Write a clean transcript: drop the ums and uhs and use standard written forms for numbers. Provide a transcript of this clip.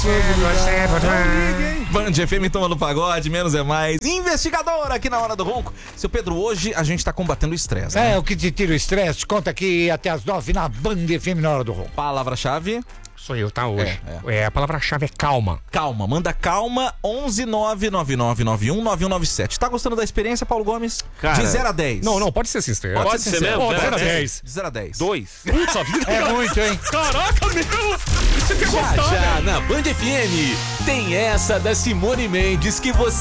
Band FM tomando pagode, menos é mais. Investigador aqui na Hora do Ronco. Seu Pedro, hoje a gente tá combatendo o estresse, né? O que te tira o estresse, conta aqui até as 9 na Band FM na Hora do Ronco. Palavra-chave? Sou eu, tá, hoje. A palavra-chave é calma. Calma, manda calma, 11999919197. Tá gostando da experiência, Paulo Gomes? Cara, de 0 a 10. Não, pode ser sincero. Pode ser mesmo? Pode ser 10. De 0 a 10. 2. Putz, a vida. É muito, hein? Caraca, meu! Isso aqui é gostar, Já na Band FM tem essa da Simone Mendes que você